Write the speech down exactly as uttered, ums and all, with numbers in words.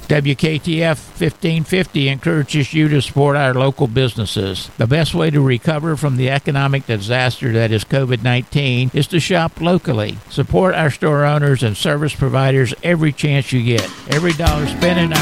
W K T F fifteen fifty encourages you to support our local businesses. The best way to recover from the economic disaster that is covid nineteen is to shop locally. Support our store owners and service providers every chance you get. Every dollar spent in our